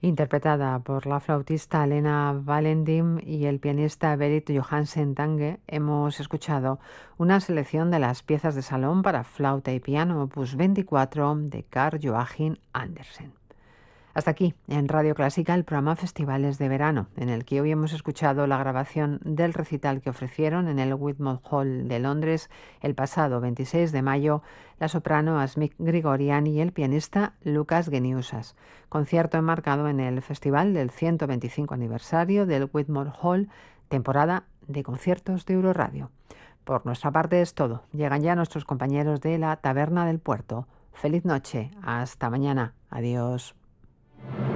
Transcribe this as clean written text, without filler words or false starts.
Interpretada por la flautista Lena Valentim y el pianista Berit Johansen Tange, hemos escuchado una selección de las piezas de salón para flauta y piano opus 24 de Carl Joachim Andersen. Hasta aquí, en Radio Clásica, el programa Festivales de Verano, en el que hoy hemos escuchado la grabación del recital que ofrecieron en el Whitmore Hall de Londres el pasado 26 de mayo la soprano Asmik Grigorian y el pianista Lucas Geniusas, concierto enmarcado en el Festival del 125 aniversario del Whitmore Hall, temporada de conciertos de Euroradio. Por nuestra parte es todo. Llegan ya nuestros compañeros de la Taberna del Puerto. Feliz noche. Hasta mañana. Adiós.